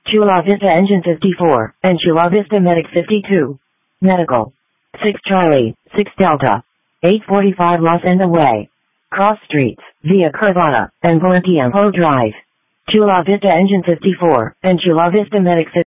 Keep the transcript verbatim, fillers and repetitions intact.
Chula Vista Engine fifty-four, and Chula Vista Medic fifty-two. Medical. six Charlie, six Delta. eight forty-five Los Enda Way. Cross Streets, via Curvana, and Valentiampo Drive. Chula Vista Engine fifty-four, and Chula Vista Medic fifty-two.